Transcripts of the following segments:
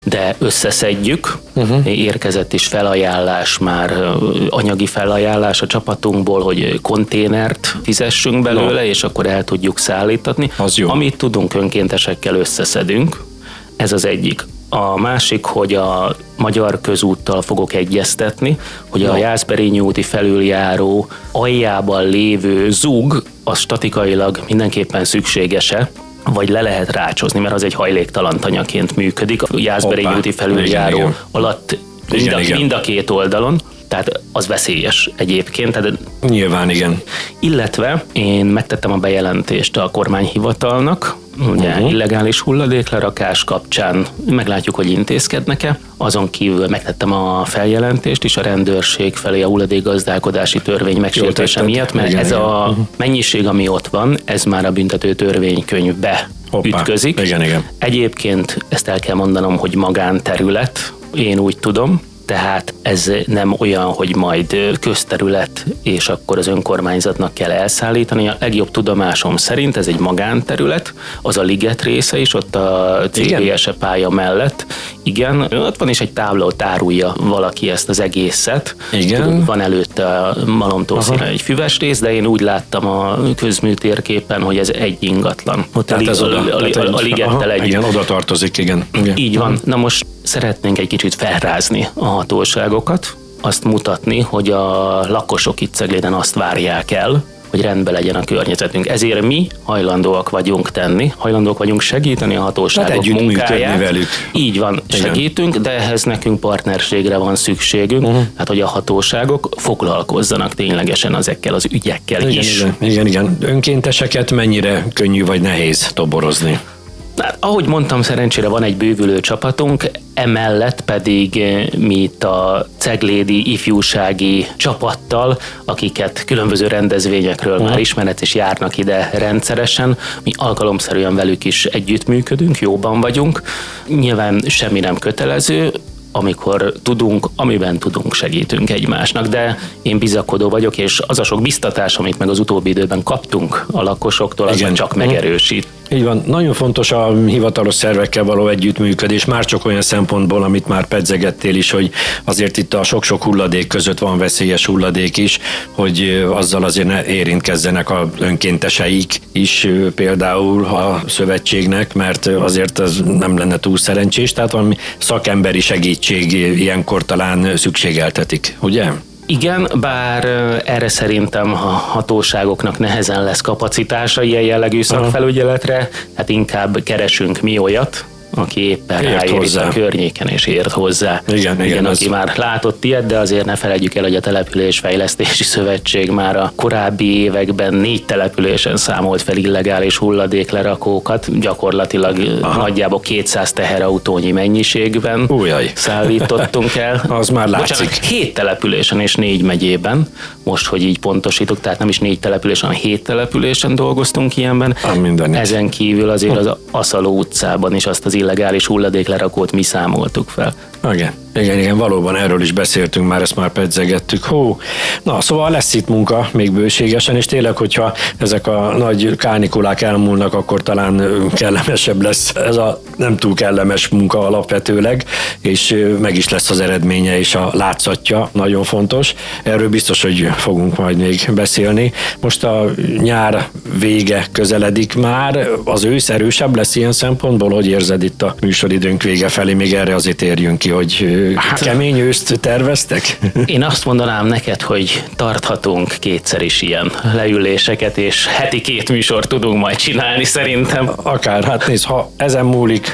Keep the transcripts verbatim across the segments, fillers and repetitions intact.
de összeszedjük. Uh-huh. Érkezett is felajánlás, már anyagi felajánlás a csapatunkból, hogy konténert fizessünk belőle, no. és akkor el tudjuk szállítatni. Amit tudunk, önkéntesekkel összeszedünk. Ez az egyik. A másik, hogy a Magyar Közúttal fogok egyeztetni, hogy no. a Jászberényi úti felüljáró aljában lévő zug, az statikailag mindenképpen szükséges-e, vagy le lehet rácsozni, mert az egy hajléktalan tanyaként működik. A Jászberényi úti felüljáró igen, alatt mind, igen, a, igen. mind a két oldalon, tehát az veszélyes egyébként. Tehát nyilván igen. Illetve én megtettem a bejelentést a kormányhivatalnak, ugye uh-huh. illegális hulladéklerakás kapcsán, meglátjuk, hogy intézkednek-e. Azon kívül megtettem a feljelentést is a rendőrség felé a hulladékgazdálkodási törvény megsértése miatt, mert igen, ez igen. a uh-huh. mennyiség, ami ott van, ez már a büntető törvénykönyvbe Hoppá. ütközik. Igen, igen. Egyébként ezt el kell mondanom, hogy magánterület, én úgy tudom, tehát ez nem olyan, hogy majd közterület, és akkor az önkormányzatnak kell elszállítani. A legjobb tudomásom szerint ez egy magánterület, az a liget része is, ott a cé bé es-e pálya mellett. Igen, ott van is egy tábla, ott árulja valaki ezt az egészet. Igen. Tudom, van előtte a Malomtószínen egy füves rész, de én úgy láttam a közműtérképen, hogy ez egy ingatlan. Ott a, li- oda, a, a, a, a ligettel együtt. Igen, oda tartozik, igen. igen. Így van. Na most szeretnénk egy kicsit felrázni a hatóságokat, azt mutatni, hogy a lakosok itt Cegléden azt várják el, hogy rendben legyen a környezetünk. Ezért mi hajlandóak vagyunk tenni, hajlandóak vagyunk segíteni a hatóságok munkáját. Velük. Így van, igen. segítünk, de ehhez nekünk partnerségre van szükségünk, uh-huh. hát hogy a hatóságok foglalkozzanak ténylegesen ezekkel az ügyekkel igen, is. Igen, igen, igen. Önkénteseket mennyire könnyű vagy nehéz toborozni? Hát, ahogy mondtam, szerencsére van egy bővülő csapatunk, emellett pedig mi itt a ceglédi ifjúsági csapattal, akiket különböző rendezvényekről uh-huh. már ismeret és járnak ide rendszeresen, mi alkalomszerűen velük is együttműködünk, jóban vagyunk. Nyilván semmi nem kötelező, amikor tudunk, amiben tudunk, segítünk egymásnak, de én bizakodó vagyok, és az a sok biztatás, amit meg az utóbbi időben kaptunk a lakosoktól, az csak megerősít. Így van, nagyon fontos a hivatalos szervekkel való együttműködés, már csak olyan szempontból, amit már pedzegettél is, hogy azért itt a sok-sok hulladék között van veszélyes hulladék is, hogy azzal azért ne érintkezzenek az önkénteseik is például a szövetségnek, mert azért ez nem lenne túl szerencsés, tehát valami szakemberi segítség ilyenkor talán szükségeltetik, ugye? Igen, bár erre szerintem a hatóságoknak nehezen lesz kapacitása ilyen jellegű szakfelügyeletre, hát inkább keresünk mi olyat, aki éppen ráér itt a környéken és ért hozzá. Igen, igen, igen az... aki már látott ilyet, de azért ne felejtjük el, hogy a Településfejlesztési Szövetség már a korábbi években négy településen számolt fel illegális hulladéklerakókat, gyakorlatilag Aha. nagyjából kétszáz teherautónyi mennyiségben Újjaj. szállítottunk el. Az már látszik. Bocsánat, hét településen és négy megyében, most, hogy így pontosítok, tehát nem is négy településen, hanem hét településen dolgoztunk ilyenben. Ezen kívül azért az Aszaló utcában is azt az illegális hulladéklerakót mi számoltuk fel. Igen, igen, igen, valóban erről is beszéltünk már, ezt már pedzegettük. Hú, na, szóval lesz itt munka még bőségesen, és tényleg, hogyha ezek a nagy kánikulák elmúlnak, akkor talán kellemesebb lesz ez a nem túl kellemes munka alapvetőleg, és meg is lesz az eredménye és a látszatja, nagyon fontos. Erről biztos, hogy fogunk majd még beszélni. Most a nyár vége közeledik már, az ősz erősebb lesz ilyen szempontból, hogy érzed itt a műsoridőnk vége felé, még erre azért érjünk ki, hogy hát, kemény őszt terveztek? Én azt mondanám neked, hogy tarthatunk kétszer is ilyen leüléseket, és heti két műsort tudunk majd csinálni szerintem. Akár, hát nézd, ha ezen múlik,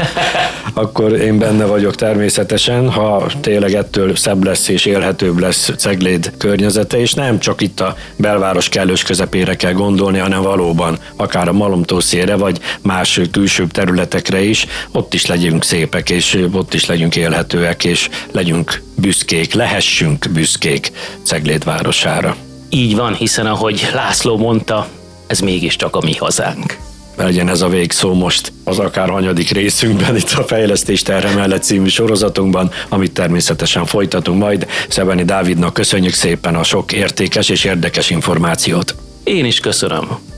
akkor én benne vagyok természetesen, ha tényleg ettől szebb lesz és élhetőbb lesz Cegléd környezete, és nem csak itt a belváros kellős közepére kell gondolni, hanem valóban akár a Malomtószére, vagy más külsőbb területekre is, ott is legyünk szépek, és ott is legyünk élhetőek, és legyünk büszkék, lehessünk büszkék Cegléd városára. Így van, hiszen ahogy László mondta, ez mégiscsak a mi hazánk. Legyen ez a végszó most az akár hanyadik részünkben, itt a Fejlesztés terhe mellett című sorozatunkban, amit természetesen folytatunk majd. Szebeni Dávidnak köszönjük szépen a sok értékes és érdekes információt. Én is köszönöm.